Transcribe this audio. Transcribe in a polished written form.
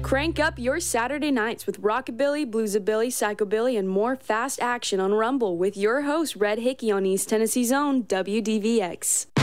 Crank up your Saturday nights with rockabilly, bluesabilly, psychobilly, and more fast action on Rumble with your host, Red Hickey, on East Tennessee's own WDVX.